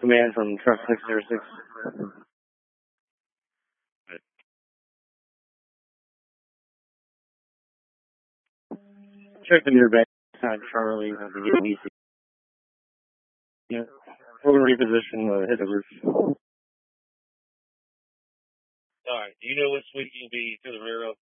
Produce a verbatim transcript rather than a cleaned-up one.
command from truck six zero six. Check the near back side, Charlie. I'll be getting easy. Yeah. We're going to reposition, uh, hit the roof. All right. Do you know what suite you'll be to the rear of?